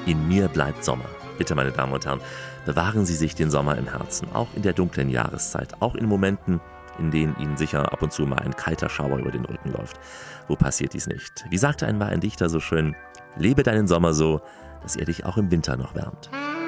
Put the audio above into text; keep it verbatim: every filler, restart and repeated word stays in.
In mir bleibt Sommer. Bitte, meine Damen und Herren, bewahren Sie sich den Sommer im Herzen, auch in der dunklen Jahreszeit, auch in Momenten, in denen Ihnen sicher ab und zu mal ein kalter Schauer über den Rücken läuft. Wo passiert dies nicht? Wie sagte einmal ein Dichter so schön: Lebe deinen Sommer so, dass er dich auch im Winter noch wärmt.